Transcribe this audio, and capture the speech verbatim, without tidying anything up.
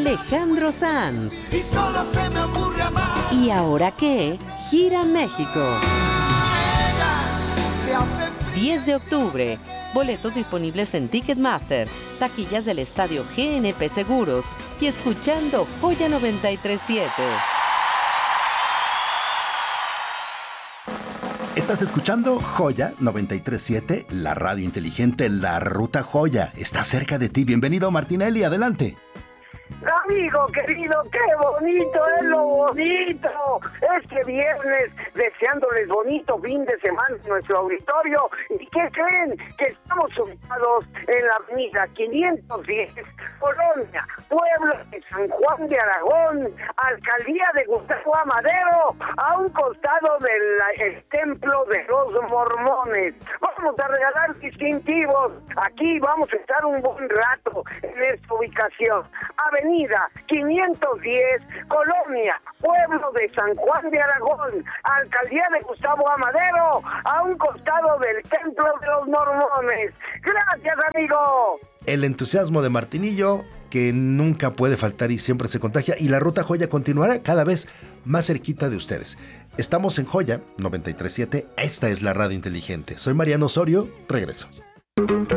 Alejandro Sanz. Y solo se me ocurre amar. ¿Y ahora qué? Gira México. diez de octubre. Boletos disponibles en Ticketmaster, taquillas del estadio G N P Seguros y escuchando Joya noventa y tres punto siete. Estás escuchando Joya noventa y tres punto siete, la radio inteligente, la ruta Joya. Está cerca de ti. Bienvenido, Martinelli. Adelante. Amigo querido, qué bonito es lo bonito. Este viernes, deseándoles bonito fin de semana en nuestro auditorio. ¿Y qué creen? Que estamos ubicados en la avenida quinientos diez, Colonia, pueblo de San Juan de Aragón, alcaldía de Gustavo Amadero, a un costado del el templo de los mormones. Vamos a regalar distintivos. Aquí vamos a estar un buen rato en esta ubicación. Avenida quinientos diez, Colonia, pueblo de San Juan de Aragón, alcaldía de Gustavo Amadero, a un costado del templo de los mormones. Gracias, amigo. El entusiasmo de Martinillo, que nunca puede faltar y siempre se contagia, y la ruta Joya continuará cada vez más cerquita de ustedes. Estamos en Joya noventa y tres punto siete, esta es la radio inteligente. Soy Mariano Osorio, regreso.